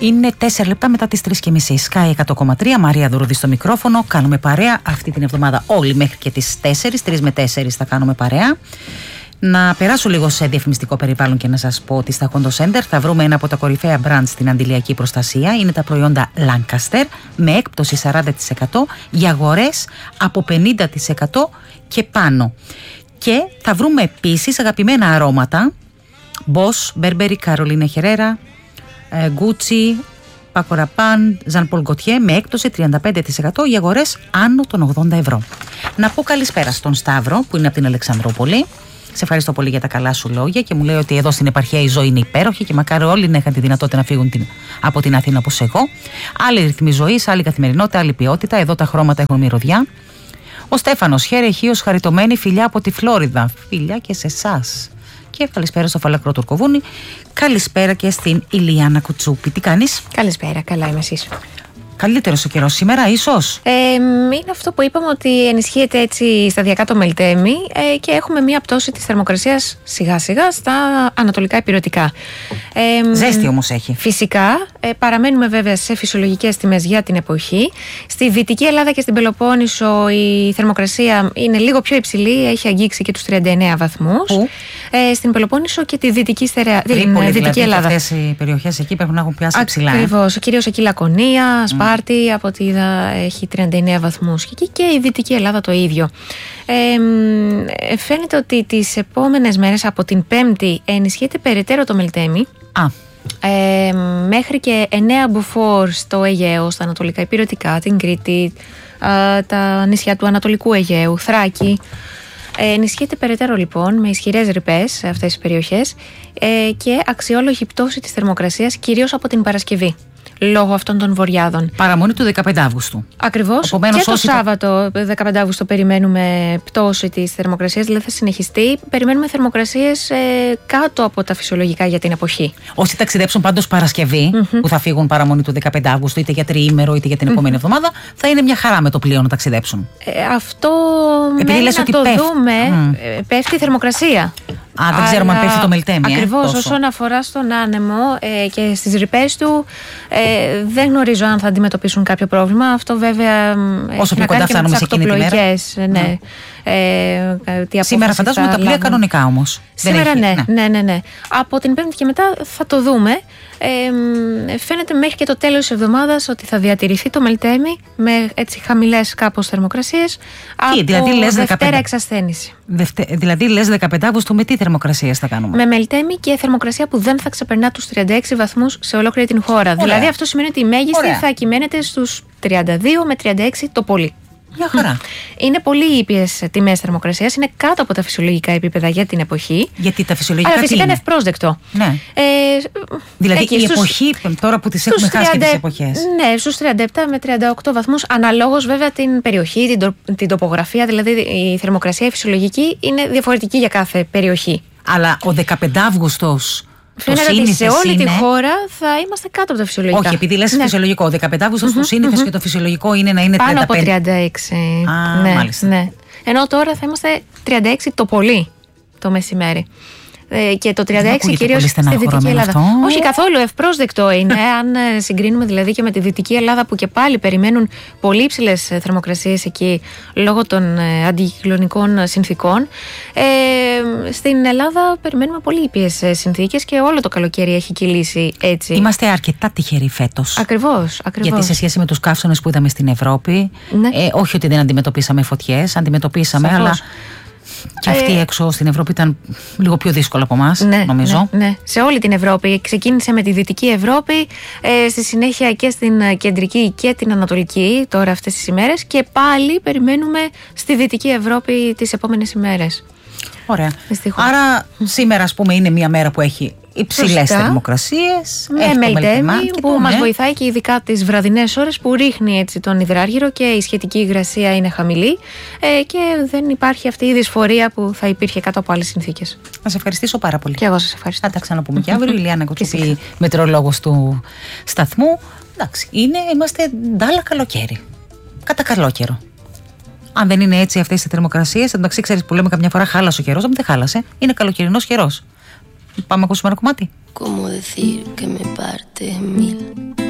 Είναι 4 λεπτά μετά τις 3:30. Sky 100,3. Μαρία Δουρούδη στο μικρόφωνο. Κάνουμε παρέα αυτή την εβδομάδα όλοι μέχρι και τις 4. 3 με 4 θα κάνουμε παρέα. Να περάσω λίγο σε διαφημιστικό περιβάλλον και να σας πω ότι στα Kondo Center θα βρούμε ένα από τα κορυφαία brands στην αντιλιακή προστασία. Είναι τα προϊόντα Lancaster με έκπτωση 40% για αγορές από 50% και πάνω. Και θα βρούμε επίσης αγαπημένα αρώματα Boss, Burberry, Carolina Herrera, Gucci, Paco Rabanne, Jean Paul Gaultier με έκπτωση 35% για αγορές άνω των 80 ευρώ. Να πω καλησπέρα στον Σταύρο που είναι από την Αλεξανδρούπολη. Σε ευχαριστώ πολύ για τα καλά σου λόγια και μου λέει ότι εδώ στην επαρχία η ζωή είναι υπέροχη και μακάρι όλοι να είχαν τη δυνατότητα να φύγουν από την Αθήνα όπως εγώ. Άλλη ρυθμή ζωής, άλλη καθημερινότητα, άλλη ποιότητα. Εδώ τα χρώματα έχουν μυρωδιά. Ο Στέφανος, χαίρε ηχείως χαριτωμένη, φιλιά από τη Φλόριδα. Φιλιά και σε εσάς. Και καλησπέρα στο Φαλακρό Τουρκοβούνι. Καλησπέρα και στην Ηλιάνα Κουτσούπη. Τι κάνεις? Καλησπέρα, καλά είμαι, εσείς? Καλύτερος ο καιρός σήμερα, ίσως. Είναι αυτό που είπαμε, ότι ενισχύεται έτσι σταδιακά το Μελτέμι και έχουμε μία πτώση της θερμοκρασίας σιγά σιγά στα ανατολικά ηπειρωτικά. Ζέστη όμως έχει. Φυσικά. Παραμένουμε βέβαια σε φυσιολογικές τιμές για την εποχή. Στη Δυτική Ελλάδα και στην Πελοπόννησο η θερμοκρασία είναι λίγο πιο υψηλή, έχει αγγίξει και τους 39 βαθμούς. Στην Πελοπόννησο και τη Δυτική δηλαδή, Ελλάδα. Αυτές οι περιοχές εκεί πρέπει να έχουν πιάσει ψηλά. Ακριβώς. Κυρίως εκεί Λακωνία, Σπάρτη, από ό,τι είδα έχει 39 βαθμούς και η Δυτική Ελλάδα το ίδιο. Φαίνεται ότι τις επόμενες μέρες από την Πέμπτη ενισχύεται περαιτέρω το Μελτέμι. Μέχρι και 9 μποφόρ στο Αιγαίο, στα ανατολικά ηπειρωτικά, την Κρήτη, τα νησιά του Ανατολικού Αιγαίου, Θράκη. Ενισχύεται περαιτέρω λοιπόν με ισχυρές ρηπές σε αυτές τις περιοχές και αξιόλογη πτώση της θερμοκρασίας κυρίως από την Παρασκευή, λόγω αυτών των βοριάδων. Παραμονή του 15 Αύγουστου. Ακριβώς. Επομένως, και το Σάββατο 15 Αύγουστο περιμένουμε πτώση της θερμοκρασίας, δηλαδή θα συνεχιστεί. Περιμένουμε θερμοκρασίες κάτω από τα φυσιολογικά για την εποχή. Όσοι ταξιδέψουν πάντως Παρασκευή, που θα φύγουν παραμονή του 15 Αύγουστου, είτε για τριήμερο είτε για την επόμενη εβδομάδα, θα είναι μια χαρά με το πλοίο να ταξιδέψουν. Αυτό μένει να το δούμε. Πέφτει η θερμοκρασία. Δεν ξέρουμε αν πέφτει το Μελτέμι. Ακριβώς, όσον αφορά στον άνεμο και στις ρηπές του, δεν γνωρίζω αν θα αντιμετωπίσουν κάποιο πρόβλημα. Αυτό βέβαια όσο πιο κοντά φτάνουμε σε εκείνη τη μέρα. Ναι. Σήμερα φαντάζομαι τα πλοία κανονικά όμως. Σήμερα ναι. Από την Πέμπτη και μετά θα το δούμε. Φαίνεται μέχρι και το τέλος της εβδομάδας ότι θα διατηρηθεί το Μελτέμι με έτσι χαμηλές κάπως θερμοκρασίες. Δηλαδή λες Δευτέρα εξασθένηση. Δηλαδή λες 15 Αύγουστου με τι θερμοκρασίες θα κάνουμε? Με Μελτέμι και θερμοκρασία που δεν θα ξεπερνά τους 36 βαθμούς σε ολόκληρη την χώρα. Ωραία. Δηλαδή αυτό σημαίνει ότι η μέγιστη θα κυμαίνεται στους 32 με 36 το πολύ. Μια χαρά. Είναι πολύ ήπιες τιμές θερμοκρασίας, είναι κάτω από τα φυσιολογικά επίπεδα για την εποχή. Γιατί τα φυσιολογικά. Αλλά φυσικά είναι ευπρόσδεκτο. Ναι. Δηλαδή η εποχή, τώρα που τις έχουμε χάσει και τις εποχές. Ναι, στους 37 με 38 βαθμούς, αναλόγως βέβαια την περιοχή, την τοπογραφία. Δηλαδή η θερμοκρασία η φυσιολογική είναι διαφορετική για κάθε περιοχή. Αλλά ο 15 Αύγουστος. Φαίνεται ότι σε όλη τη χώρα θα είμαστε κάτω από τα φυσιολογικά. Όχι, επειδή λες φυσιολογικό. 15 Αύγουστος το σύνηθες και το φυσιολογικό είναι να είναι 35. Πάνω από 36. Μάλιστα. Ναι. Ενώ τώρα θα είμαστε 36 το πολύ το μεσημέρι. Και το 36 κυρίως στη Δυτική Ελλάδα. Αυτό. Όχι καθόλου, ευπρόσδεκτο είναι. Αν συγκρίνουμε δηλαδή και με τη Δυτική Ελλάδα που και πάλι περιμένουν πολύ υψηλές θερμοκρασίες εκεί λόγω των αντικυκλωνικών συνθήκων. Στην Ελλάδα περιμένουμε πολύ ήπιες συνθήκες και όλο το καλοκαίρι έχει κυλήσει έτσι. Είμαστε αρκετά τυχεροί φέτος. Ακριβώς. Γιατί σε σχέση με τους καύσονες που είδαμε στην Ευρώπη, όχι ότι δεν αντιμετωπίσαμε φωτιές, αντιμετωπίσαμε, αλλά. Και αυτοί έξω στην Ευρώπη ήταν λίγο πιο δύσκολο από εμάς, νομίζω. Ναι. Σε όλη την Ευρώπη. Ξεκίνησε με τη Δυτική Ευρώπη, στη συνέχεια και στην Κεντρική και την Ανατολική, τώρα αυτές τις ημέρες. Και πάλι περιμένουμε στη Δυτική Ευρώπη τις επόμενες ημέρες. Ωραία. Άρα σήμερα, ας πούμε, είναι μια μέρα που έχει υψηλές θερμοκρασίες. Με Μελτέμι που μας βοηθάει και ειδικά τις βραδινές ώρες που ρίχνει έτσι τον υδράργυρο και η σχετική υγρασία είναι χαμηλή και δεν υπάρχει αυτή η δυσφορία που θα υπήρχε κάτω από άλλες συνθήκες. Να σε ευχαριστήσω πάρα πολύ. Και εγώ σας ευχαριστώ. Θα τα ξαναπούμε και αύριο. Η Ηλιάνα Κουτσούπη, μετεωρολόγος του σταθμού. Εντάξει, είμαστε ντάλα καλοκαίρι. Κατά καλό καιρό. Αν δεν είναι έτσι αυτές οι θερμοκρασίες, εντάξει, ξέρεις που λέμε καμιά φορά χάλασε ο καιρός, αλλά δεν χάλασε. Είναι καλοκαιρινός καιρός. Πάμε να ακούσουμε ένα κομμάτι. Como decir que me parte mil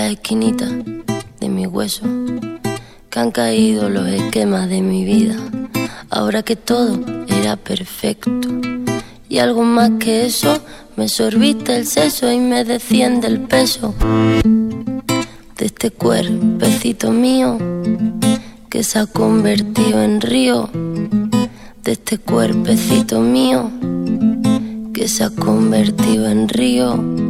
las esquinitas de mi hueso, que han caído los esquemas de mi vida. Ahora que todo era perfecto y algo más que eso, me sorbiste el seso y me desciende el peso de este cuerpecito mío que se ha convertido en río, de este cuerpecito mío que se ha convertido en río.